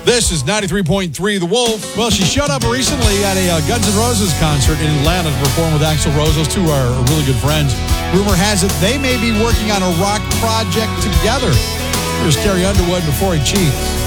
This is 93.3 The Wolf. Well, she showed up recently at a Guns N' Roses concert in Atlanta to perform with Axl Rose. Those two are really good friends. Rumor has it they may be working on a rock project together. Here's Carrie Underwood before he cheats.